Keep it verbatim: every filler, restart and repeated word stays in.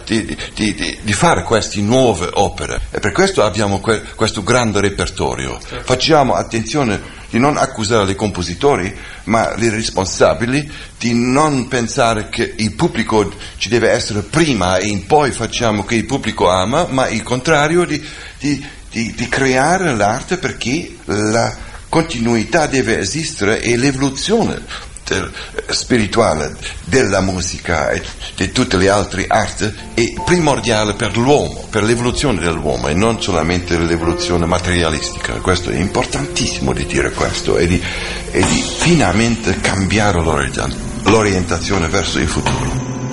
di, di, di, di fare queste nuove opere, e per questo abbiamo que, questo grande repertorio. Facciamo attenzione di non accusare i compositori, ma i responsabili, di non pensare che il pubblico ci deve essere prima e poi facciamo che il pubblico ama, ma il contrario, di, di, di, di creare l'arte perché la continuità deve esistere e l'evoluzione del, spirituale della musica e di tutte le altre arti è primordiale per l'uomo, per l'evoluzione dell'uomo e non solamente l'evoluzione materialistica. Questo è importantissimo di dire questo e di, e di finalmente cambiare l'orientazione verso il futuro.